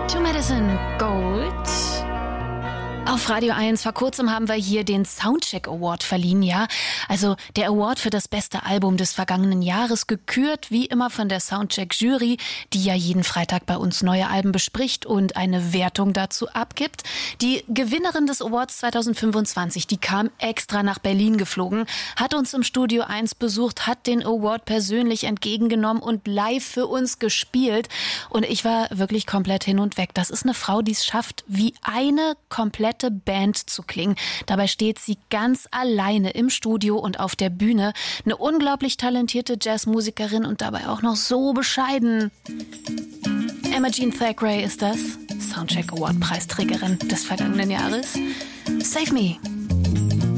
To Medicine Gold. Auf Radio 1 vor kurzem haben wir hier den Soundcheck Award verliehen, ja. Also der Award für das beste Album des vergangenen Jahres, gekürt wie immer von der Soundcheck Jury, die ja jeden Freitag bei uns neue Alben bespricht und eine Wertung dazu abgibt. Die Gewinnerin des Awards 2025, die kam extra nach Berlin geflogen, hat uns im Studio 1 besucht, hat den Award persönlich entgegengenommen und live für uns gespielt. Und ich war wirklich komplett hin und weg. Das ist eine Frau, die es schafft, wie eine komplette Band zu klingen. Dabei steht sie ganz alleine im Studio und auf der Bühne. Eine unglaublich talentierte Jazzmusikerin und dabei auch noch so bescheiden. Imogen Thackeray ist das, Soundcheck Award Preisträgerin des vergangenen Jahres. Save Me.